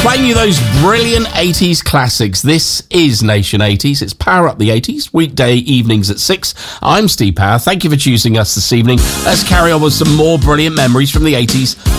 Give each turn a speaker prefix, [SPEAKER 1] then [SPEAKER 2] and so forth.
[SPEAKER 1] Playing you those brilliant 80s classics. This is Nation 80s. It's Power Up the 80s, weekday evenings at 6. I'm Steve Power. Thank you for choosing us this evening. Let's carry on with some more brilliant memories from the 80s